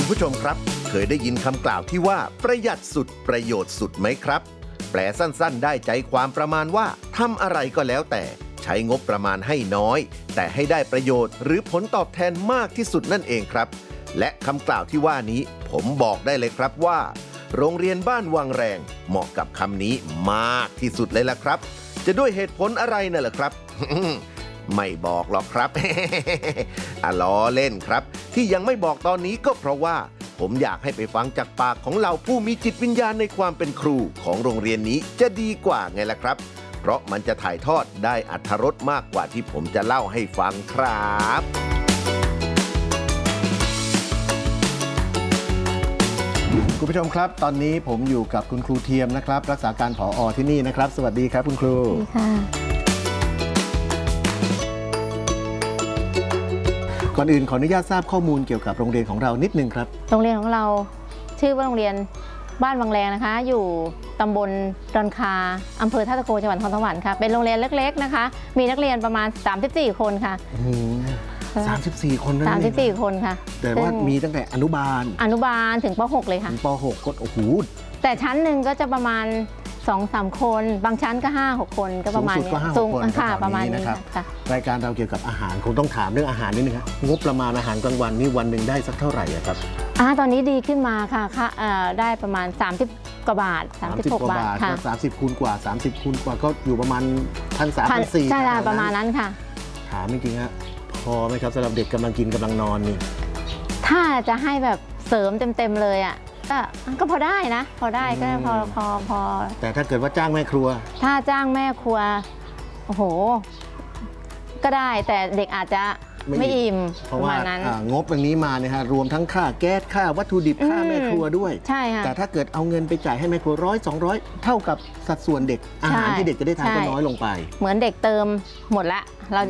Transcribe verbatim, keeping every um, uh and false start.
ผู้ชมครับเคยได้ยินคำกล่าวที่ว่าประหยัดสุดประโยชน์สุดไหมครับแปลสั้นๆได้ใจความประมาณว่าทำอะไรก็แล้วแต่ใช้งบประมาณให้น้อยแต่ให้ได้ประโยชน์หรือผลตอบแทนมากที่สุดนั่นเองครับและคำกล่าวที่ว่านี้ผมบอกได้เลยครับว่าโรงเรียนบ้านวังแรงเหมาะกับคำนี้มากที่สุดเลยล่ะครับจะด้วยเหตุผลอะไรน่ะล่ะครับ ไม่บอกหรอกครับ อะล้อเล่นครับที่ยังไม่บอกตอนนี้ก็เพราะว่าผมอยากให้ไปฟังจากปากของเราผู้มีจิตวิญญาณในความเป็นครูของโรงเรียนนี้จะดีกว่าไงล่ะครับเพราะมันจะถ่ายทอดได้อรรถรสมากกว่าที่ผมจะเล่าให้ฟังครับคุณผู้ชมครับตอนนี้ผมอยู่กับคุณครูเทียมนะครับรักษาการผอ.ที่นี่นะครับสวัสดีครับคุณครูสวัสดีค่ะก่อนอื่นขออนุญาตทราบข้อมูลเกี่ยวกับโรงเรียนของเรานิดนึงครับโรงเรียนของเราชื่อว่าโรงเรียนบ้านวังแรงนะคะอยู่ตำบลดอนคาอำเภอท่าตะโกจังหวัดนครสวรรค์ค่ะเป็นโรงเรียนเล็กๆนะคะมีนักเรียนประมาณสามสิบสี่คนค่ะสามสิบสี่คนนั่นเองสามสิบสี่คนค่ะแต่ว่ามีตั้งแต่อนุบาลอนุบาลถึงป หก เลยค่ะถึงป หก ก็โอ้โหแต่ชั้นหนึ่งก็จะประมาณ สองสาม คนบางชั้นก็ ห้าหก คนก็ประมาณนี้สูงสุดก็ห้าหกคนค่ะประมาณนี้นะครับค่ะรายการเราเกี่ยวกับอาหารคงต้องถามเรื่องอาหารนิดนึงครับงบประมาณอาหารกลางวันนี่วันหนึ่งได้สักเท่าไหร่ครับอ่าตอนนี้ดีขึ้นมาค่ะค่ะได้ประมาณสามสิบกว่าบาทสามสิบหกบาทค่ะสามสิบคูณกว่าสามสิบคูณกว่าก็อยู่ประมาณ หนึ่งพันสามร้อย หนึ่งพันสี่ร้อยใช่ประมาณนั้นค่ะถามจริงๆฮะพอไหมครับสำหรับเด็กกำลังกินกำลังนอนนี่ถ้าจะให้แบบเสริมเต็มๆเลยอ่ะก็ก็พอได้นะพอได้ก็พอพอพอแต่ถ้าเกิดว่าจ้างแม่ครัวถ้าจ้างแม่ครัวโอ้โหก็ได้แต่เด็กอาจจะไม่อิ่มเพราะว่างบอย่างนี้มาเนี่ยฮะรวมทั้งค่าแก๊สค่าวัตถุดิบค่าแม่ครัวด้วยใช่ค่ะแต่ถ้าเกิดเอาเงินไปจ่ายให้แม่ครัวร้อยสองร้อยเท่ากับสัดส่วนเด็กอาหารที่เด็กจะได้ทานก็น้อยลงไปเหมือนเด็กเติมหมดละเรา